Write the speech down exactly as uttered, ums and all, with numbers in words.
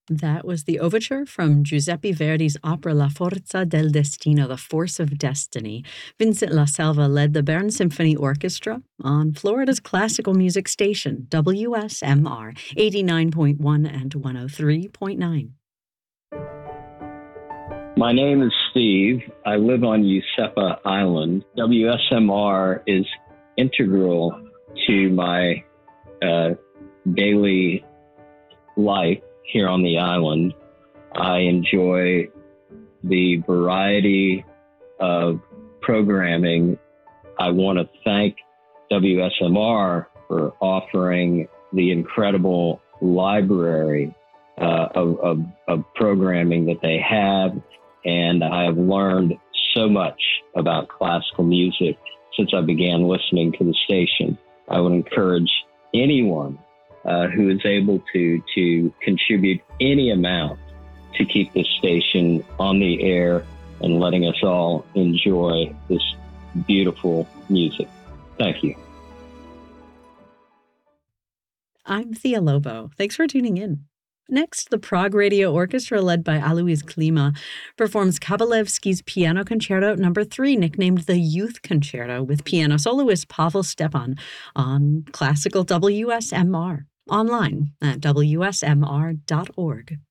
That was the overture from Giuseppe Verdi's opera La Forza del Destino, The Force of Destiny. Vincent La Selva led the Bern Symphony Orchestra on Florida's classical music station, W S M R, eighty-nine point one and one oh three point nine. My name is Steve. I live on Usepa Island. W S M R is integral to my uh, daily life here on the island. I enjoy the variety of programming. I want to thank W S M R for offering the incredible library uh, of, of, of programming that they have. And I have learned so much about classical music since I began listening to the station. I would encourage anyone uh, who is able to to contribute any amount to keep this station on the air and letting us all enjoy this beautiful music. Thank you. I'm Thea Lobo. Thanks for tuning in. Next, the Prague Radio Orchestra, led by Alois Klima, performs Kabalevsky's Piano Concerto Number Three, nicknamed the Youth Concerto, with piano soloist Pavel Stepan on classical W S M R, online at W S M R dot org.